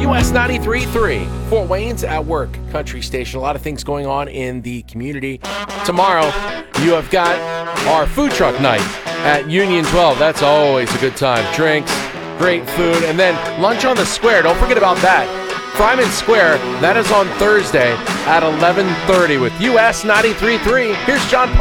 US 93.3, Fort Wayne's at Work Country Station. A lot of things going on in the community. Tomorrow, you have got our food truck night at Union 12. That's always a good time. Drinks, great food, and then lunch on the square. Don't forget about that. Fryman Square, that is on Thursday at 11:30 with US 93.3. Here's John